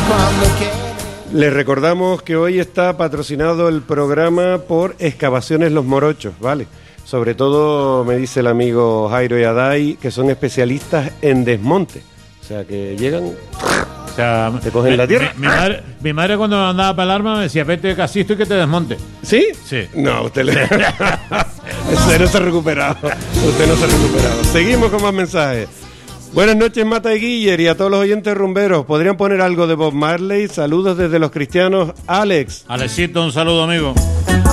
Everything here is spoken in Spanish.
Les recordamos que hoy está patrocinado el programa por Excavaciones Los Morochos, ¿vale? Sobre todo me dice el amigo Jairo y Adai que son especialistas en desmonte. O sea, que llegan, O sea, te cogen la tierra. Mi madre cuando me mandaba para el arma me decía, vete casisto y que te desmonte. ¿Sí? Sí. No, usted no se ha recuperado. Usted no se ha recuperado. Seguimos con más mensajes. Buenas noches, Mata y Guiller, y a todos los oyentes rumberos. ¿Podrían poner algo de Bob Marley? Saludos desde Los Cristianos, Alex. Alexito, un saludo, amigo.